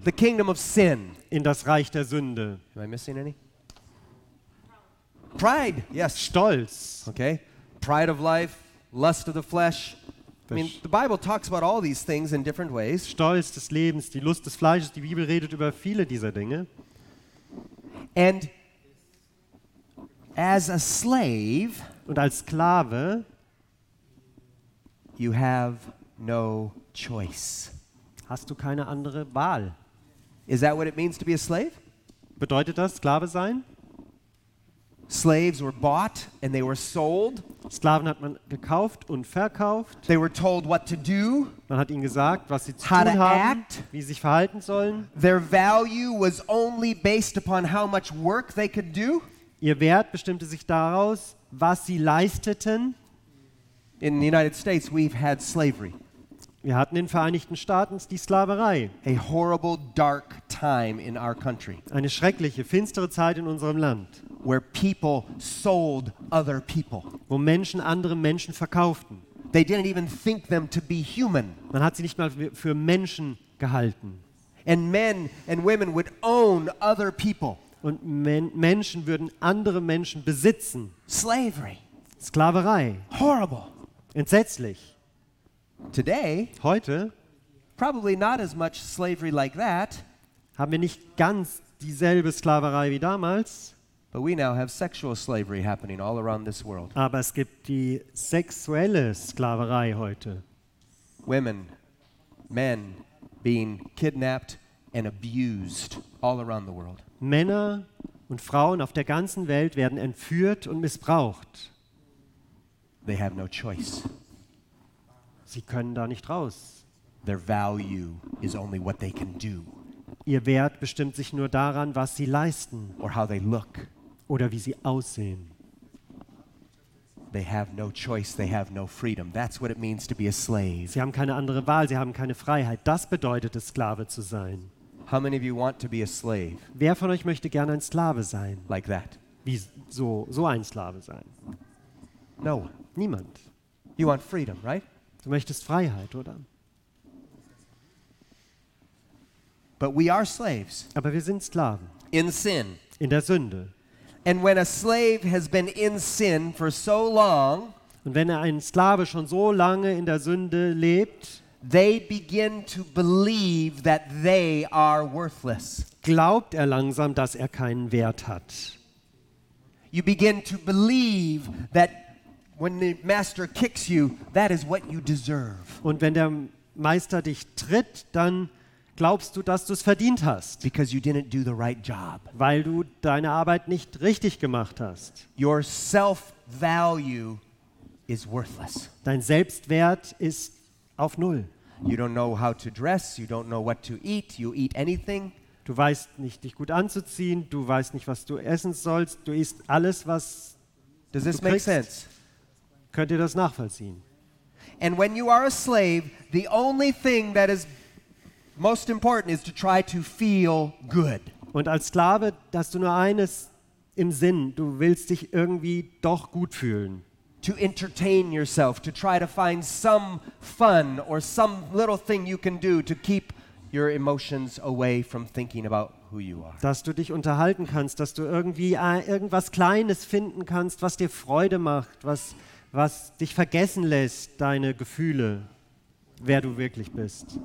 the kingdom of sin. in das Reich der Sünde. Am I missing any? Pride, yes. Stolz, Okay. Pride of life, lust of the flesh. I mean, the Bible talks about all these things in different ways. Stolz des Lebens, die Lust des Fleisches. Die Bibel redet über viele dieser Dinge. And as a slave, Und als Sklave you have no choice. hast du keine andere Wahl. Is that what it means to be a slave? Bedeutet das Sklave sein? Slaves were bought and they were sold. Sklaven hat man gekauft und verkauft. They were told what to do. Man hat ihnen gesagt, was sie zu How to tun haben, act. wie sie sich verhalten sollen. Their value was only based upon how much work they could do. Ihr Wert bestimmte sich daraus, was sie leisteten. In the United States, we've had slavery. Wir hatten in den Vereinigten Staaten die Sklaverei. A horrible, dark time in our country Eine schreckliche, finstere Zeit in unserem Land, where people sold other people. wo Menschen andere Menschen verkauften. They didn't even think them to be human. Man hat sie nicht mal für Menschen gehalten. And men and women would own other people. Und Menschen würden andere Menschen besitzen. Slavery. Sklaverei. Horrible. Entsetzlich. Today, Heute probably not as much slavery like that, haben wir nicht ganz dieselbe Sklaverei wie damals, but we now have sexual slavery happening all around this world. aber es gibt die sexuelle Sklaverei heute. Women, men being kidnapped and abused all around the world. Männer und Frauen auf der ganzen Welt werden entführt und missbraucht. They have no choice. Sie können da nicht raus. Their value is only what they can do Ihr Wert bestimmt sich nur daran, was sie leisten or how they look. oder wie sie aussehen. They have no choice, they have no freedom. That's what it means to be a slave. Sie haben keine andere Wahl, sie haben keine Freiheit. Das bedeutet es, Sklave zu sein. How many of you want to be a slave Wer von euch möchte gerne ein Sklave sein? like that? Wie so ein Sklave sein? No one. Niemand. You want freedom, right? Du möchtest Freiheit, oder? But we are slaves Aber wir sind Sklaven in sin. in der Sünde. And when a slave has been in sin for so long, Und wenn ein Sklave schon so lange in der Sünde lebt, they begin to believe that they are worthless. glaubt er langsam, dass er keinen Wert hat. You begin to believe that when the master kicks you, that is what you deserve. Und wenn der Meister dich tritt, dann glaubst du, dass du es verdient hast, Because you didn't do the right job. weil du deine Arbeit nicht richtig gemacht hast. Your self-value is worthless. Dein Selbstwert ist auf Null. You don't know how to dress, you don't know what to eat, you eat anything. Du weißt nicht, dich gut anzuziehen, du weißt nicht, was du essen sollst, du isst alles, was... Does this Du make kriegst- sense? Könnt ihr das nachvollziehen? And when you are a slave, the only thing that is most important is to try to feel good. Und als Sklave hast du nur eines im Sinn, du willst dich irgendwie doch gut fühlen. To entertain yourself, to try to find some fun or some little thing you can do to keep your emotions away from thinking about who you are. Dass du dich unterhalten kannst, dass du irgendwie irgendwas Kleines finden kannst, was dir Freude macht, was dich vergessen lässt, deine Gefühle, wer du wirklich bist.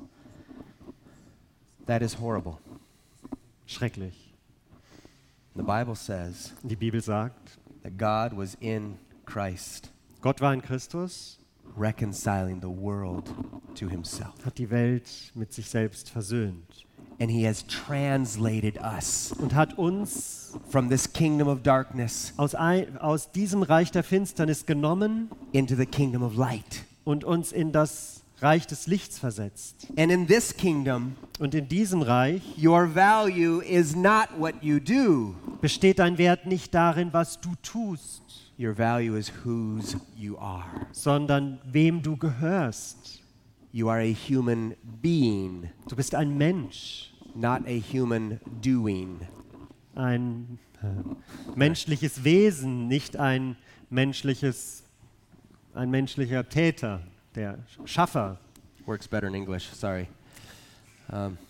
That is horrible. Schrecklich. The Bible says Die Bibel sagt, that God was in Christ, Gott war in Christus, reconciling the world to himself. hat die Welt mit sich selbst versöhnt And he has translated us und hat uns from this kingdom of darkness aus diesem Reich der Finsternis genommen into the kingdom of light. und uns in das Reich des Lichts versetzt. And in this kingdom, Und in diesem Reich your value is not what you do. besteht dein Wert nicht darin, was du tust, Your value is whose you are. sondern wem du gehörst. You are a human being, Du bist ein Mensch, not a human doing. ein menschliches Wesen, nicht ein menschlicher Täter, der Schaffer. Works better in English, sorry.